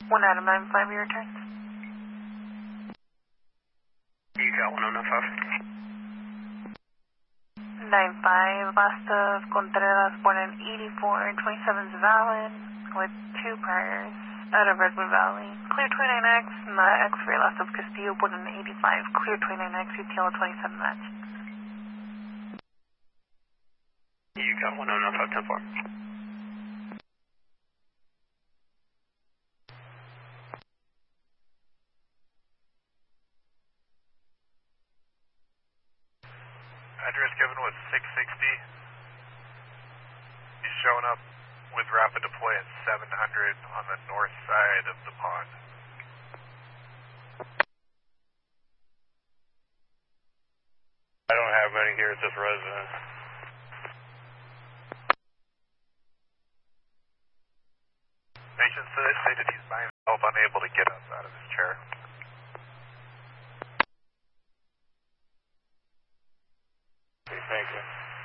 1 out of 9, 5 your returns. You got 1095. 9-5, last of Contreras, born in 84, 27 is valid, with 2 priors, out of Redwood Valley. Clear 29X, not X-ray, last of Castillo, born in 85, clear 29X, UTL 27 match. You got 1095, 10-4. Address given was 660. He's showing up with rapid deploy at 700 on the north side of the pond. I don't have any here at this residence. Patient stated he's by himself, unable to get up out of his chair. Okay, thank you.